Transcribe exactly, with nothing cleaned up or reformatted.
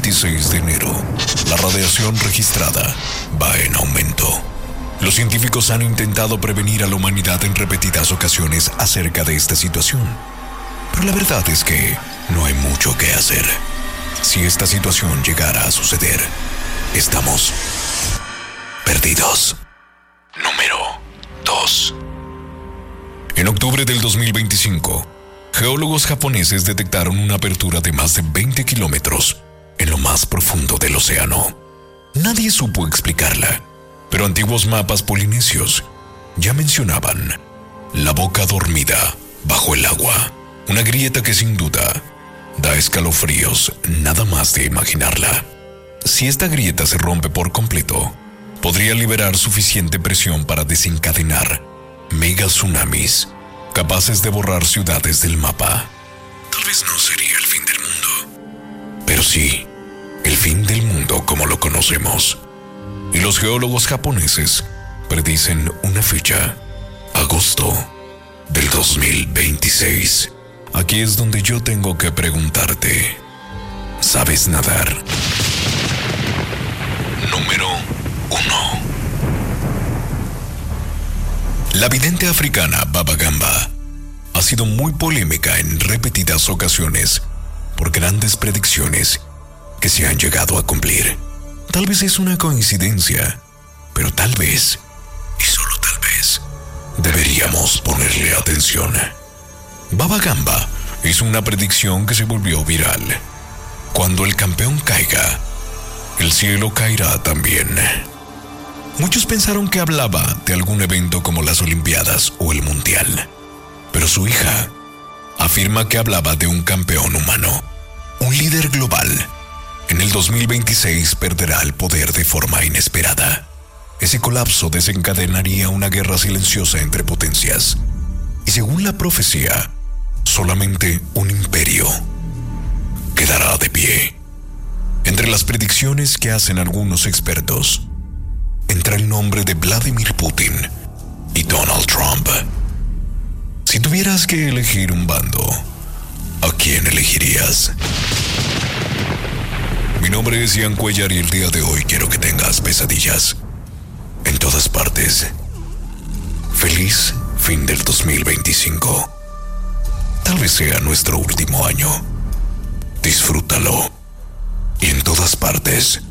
veintiséis de enero, la radiación registrada va en aumento. Los científicos han intentado prevenir a la humanidad en repetidas ocasiones acerca de esta situación. Pero la verdad es que no hay mucho que hacer. Si esta situación llegara a suceder, estamos perdidos. Número dos. En octubre del dos mil veinticinco, geólogos japoneses detectaron una apertura de más de veinte kilómetros en lo más profundo del océano. Nadie supo explicarla, pero antiguos mapas polinesios ya mencionaban la boca dormida bajo el agua, una grieta que sin duda da escalofríos nada más de imaginarla. Si esta grieta se rompe por completo, podría liberar suficiente presión para desencadenar mega tsunamis capaces de borrar ciudades del mapa. Tal vez no sería el fin del mundo, pero sí el fin del mundo como lo conocemos. Y los geólogos japoneses predicen una fecha: agosto del dos mil veintiséis. Aquí es donde yo tengo que preguntarte, ¿sabes nadar? Número uno. La vidente africana Baba Gamba ha sido muy polémica en repetidas ocasiones por grandes predicciones que se han llegado a cumplir. Tal vez es una coincidencia, pero tal vez, y solo tal vez, deberíamos ponerle atención. Baba Gamba hizo una predicción que se volvió viral. Cuando el campeón caiga, el cielo caerá también. Muchos pensaron que hablaba de algún evento como las Olimpiadas o el Mundial, pero su hija afirma que hablaba de un campeón humano, un líder global. En el dos mil veintiséis perderá el poder de forma inesperada. Ese colapso desencadenaría una guerra silenciosa entre potencias. Y según la profecía, solamente un imperio quedará de pie. Entre las predicciones que hacen algunos expertos, entra el nombre de Vladimir Putin y Donald Trump. Si tuvieras que elegir un bando, ¿a quién elegirías? Mi nombre es Ian Cuellar y el día de hoy quiero que tengas pesadillas en todas partes. Feliz fin del dos mil veinticinco. Tal vez sea nuestro último año. Disfrútalo. Y en todas partes,